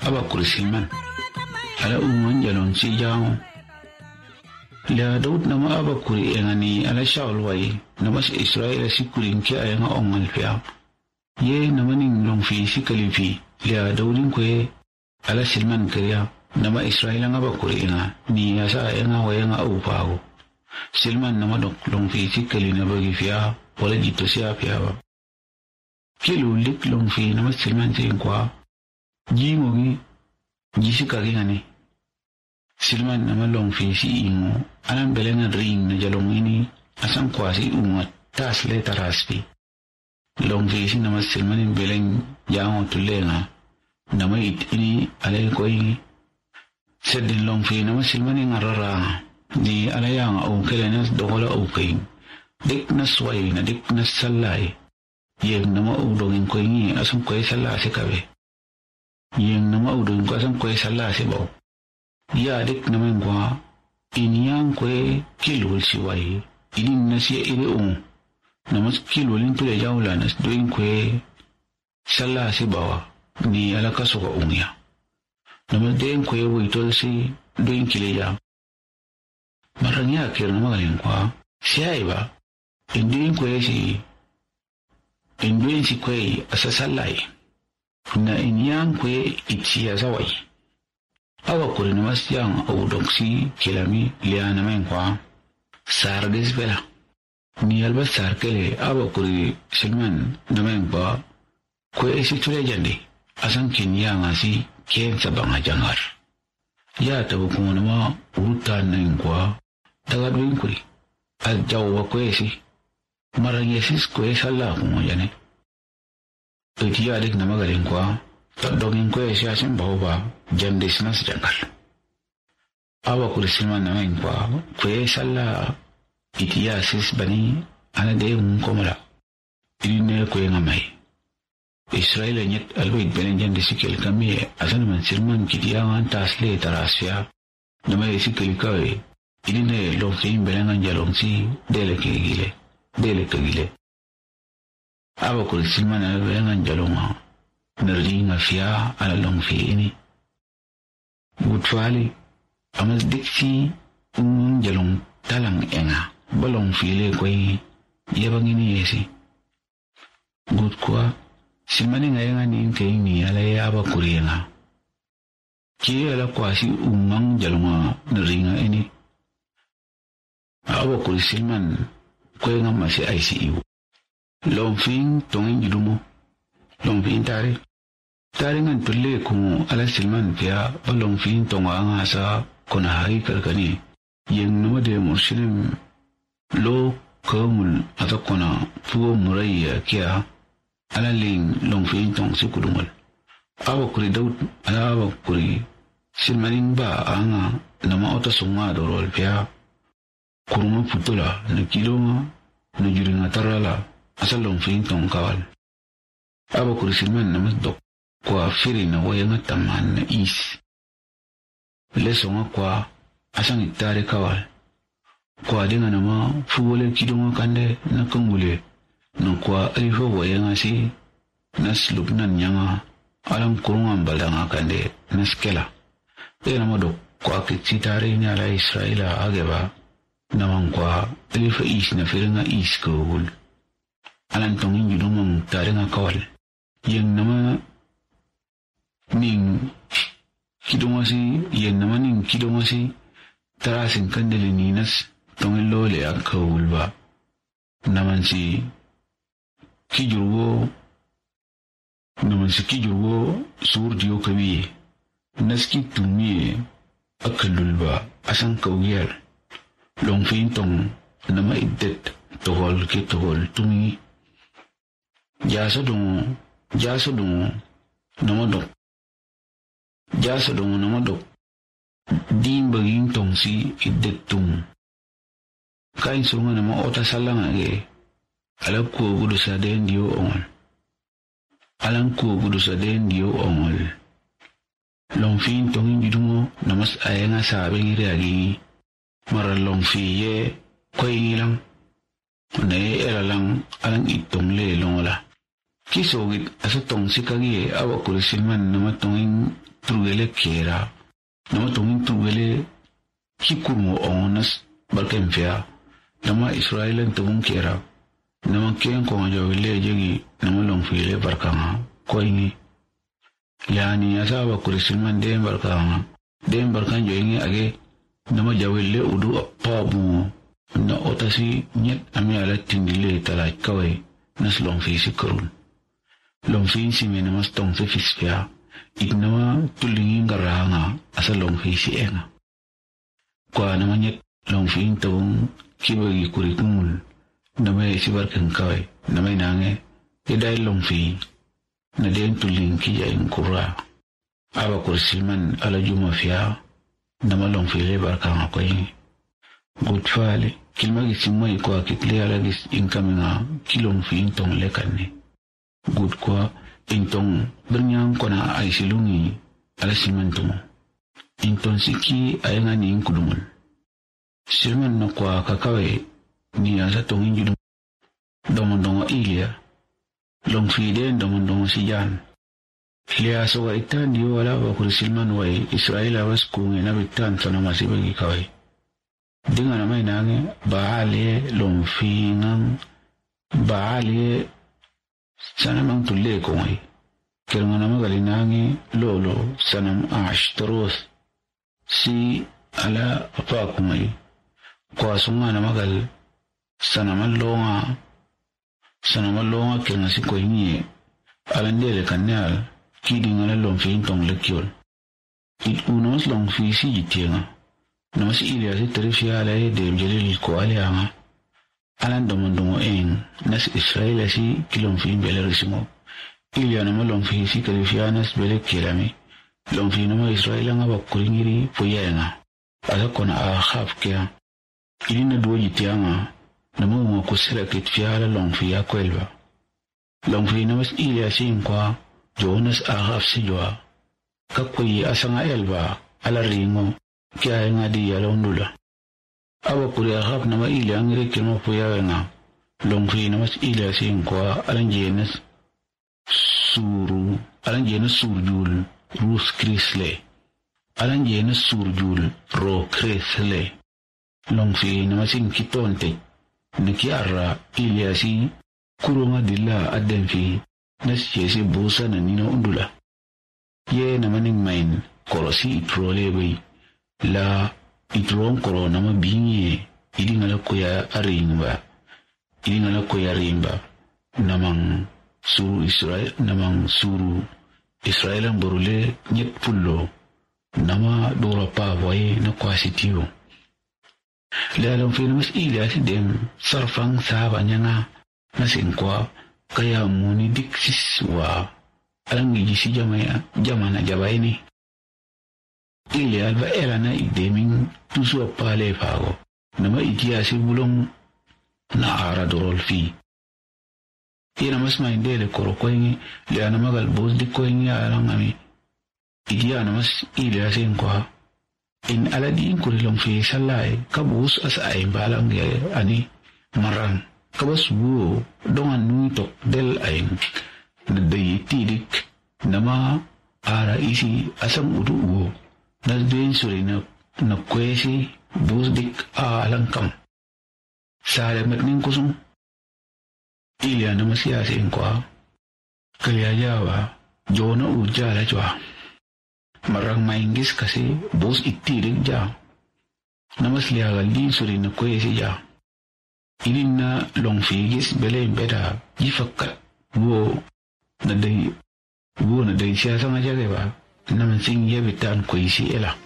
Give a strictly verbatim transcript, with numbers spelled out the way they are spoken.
aba kursiman ala umman jalon si jawo la Daud nama aba kuri engani ala Shaul wai nama Israel sikurin ki ayanga ongal fiya ye nama ning long fi sikalifi la Daudin ko ala Silman kariya nama Israel nga ba kuri enga ni asa enga wayanga upago Silman nama dok long fi sikali na bagi fiya wala dito siya fiya ba kilo lik long fi nama Silman tin kwa jingogi jisika ngani Silman nama long fi si ingo alam belengan ring na jalong ini asang kwasi umat tas le taraspi long fi si nama Silman in beleng jango tulenga nama it ini alay ko ini sedin long fi nama Silman in arara di alayang au kelenas dokola au kain dik na sway na dik na salay yeng nama udongin ko ini asang koy sala si kabe yeng nama udongin ko asang koy sala si bao ya dik naman kwa iniyang kwe kilul siway inin na siya ili un namas kilulin tuya jawla nas doing kwe sala si bawa ni alakaso ka unya namas doing kwe witol si doing kileya marangya kir na magaling kwa siya iba induin kwe si induin si kwe asasalay na iniyang kwe itsiya saway awa kuri namas yang audoksi kilami liana men kwa sardes bela ni alba sarkele awa kuri Silman namen kwa kwe esi tule jandi asan kinya ngasi ken sabanga jangar ya tabu kuma nama urutan men kwa daga duin kuri al jawa kwe esi marang yesis kwe sala kuma jane iti adik nama galing kwa tadongin kwe siya simbaw ba jandis na sa jangal awa kuri Silman namen kwa kwe sala itiya sis bani ana de un komala inne kwe ngamay Israel nyet alwid belen jandis sikel kami asan man Silman kitiya ngan tasle tarasya namay sikel kawe inne lokin belen jalong si dele kigile dele kigile awa kuri Silman na belen jalong nerlinga fiya ala long fi ini gutwali amas diksi un jalong talang enga balong file koi yabang ini yesi gut kwa Silman nga nga ni kay ni ala yaba kurienga ki ala kwa si umang jalonga nerlinga ini awa kuri Silman koi nga masi I C U long fin tongin judumo long fin tari tari ngan tulle kung ala Silman kaya long fin tonga nga sa kunahay karkani yang nama de muslim lo kamul atau kuna puo muraya kaya ala ling long fin tong si kulungal awa kuri Daud ala awa kuri Silmanin ba anga nama ota sunga dorol kaya kurunga putula na kilonga na juringa tarala asal long fin tong kawal awa kuri Silman nama dok kwa firi na wayanga taman na is leso nga kwa asang itare kawal kwa dinga nama fuwole kidunga kande na kangule na kwa alifo wayanga si nas lubnan nyanga alang kurunga mbaldanga kande nas kela e nama dok kwa kitsitare nyala Israela ageba namang kwa alifo is na firi nga is kawul alang tongin judumang tare nga kawal yang nama ning kidongasi yen nama ning kidongasi tarasin kandele ninas tongin lole akawul ba naman si kijurwo naman si kijurwo sur diyo kawi naski tumi akalul ba asang kawiyar long fin tong nama idet tohol ki tohol tumi jasa dongo jasa dongo nama dok jasa dongo nama dok din baging tong si idet tum kain sunga nama ota salang age alam ko gudu sa den diyo ongol alam ko gudu sa den diyo ongol long fin tongin judungo namas ayanga sabi ngiri agi mara long fi ye koy ngilang na ye elalang alang itong le longola Kisogit asa tong sikagi awa kurisilman nama tongin truwele kera. Nama tongin truwele kikumo ongonas barkemfea. Nama Israelan tong kera. Nama kien ko ngajawile jegi nama longfile barkanga ko ini. Yani asa awa kurisilman dem barkanga. Dem barkan joingi age nama jawile udu apabu na otasi nyet ami ala tindile talaj kawai nas longfi si karun. Longfi si menamas tong se fispia ignama tulingin garanga asa longfi si enga. Kwa nama nyet longfi tabung kibagi kurikumul nama si barkan kawai nama inange idai longfi na den tuling kija inkura. Aba kursilman ala juma fia nama longfi le barkanga kwa ini. Good fale kilmagi simai kwa kitle ala gis inkaminga kilongfi intong lekane. Good kwa intong bernyang kona ay silungi ala simantumo. Intong siki ay nga ni inkudumul. Silman na kwa kakawe ni asa tong injudum. Domondongo ilia. Longfi den domondongo si jan. Lia sawa itan diyo wala wa kurisilman way Israel awas kung inabitan sa namasi bagi kaway. Dengan namay nange baale longfi ngang baale sanamang tulle kongay. Kaya nga naman galinangi lolo sanam ashtaros si ala apa kongay. Kwaso nga namagal sanaman longa sanaman longa kaya nga si koingi alandele kanyal kidi nga na longfi intong lekyol. It unos longfi si jitiya namas ilia si terifya alay dem jalil ko alaya nga. Alan domondongo eng nas Israel si kilongfi belerisimo. Ilia nama longfi si terifya nas bele kirami. Longfi nama Israel nga bakuringiri puya nga. Asa kona ahaf kaya. Ili na duwa jitiya nga nama unga kusira kitfya ala longfi ya kwelba. Longfi namas ilia si inkwa Jonas ahaf si jwa. Kakwayi asa nga elba ala ringo. Kaya nga di yalaw nula. Awa kuri ahap nama ilia ang rekil mo puya nga. Longfi namas ilia si inkwa alang jenas suru. Alang jenas surjul rus krisle. Alang jenas surjul ro krisle. Longfi namas inkitonte. Nakiara ilia si kurunga dila adenfi. Nas yesi busa na nino undula. Ye namaning main korosi itrolebay. La itrong koro nama bingi idi ngala kuya arimba idi ngala kuya rimba namang suru Israel namang suru Israel ang borule nyet pullo nama dora pa boy na kwasitiyo lalang filmas ilia si dem sarfang saba niya nga nasingkwa kaya muni diksis wa alang iji si jamaya jamana jabay ni ili alba era na ideming tusu apale fago nama itia si bulong na ara dorol fi ina mas maindele koro koingi le ana magal bos di koingi alang ami itia na mas ili asin kwa in aladi in kurilong fi salay kabus as ay balang ge ani marang kabas buo dongan nuitok del ain na dayi tidik nama ara isi asam udu uo Nasbin suri na nakwesi busdik alangkam. Sa alamat ning kusong. Ilia na masyasin kwa. Kaya jawa, jona ujala jwa. Marang maingis kasi bus itirig ja. Namasliagal din suri na kwesi ja. Ilin na longfigis bele beda jifakat wo na day wo na day siya sa nga jage ba. Naman sing yabitan ko isi ela.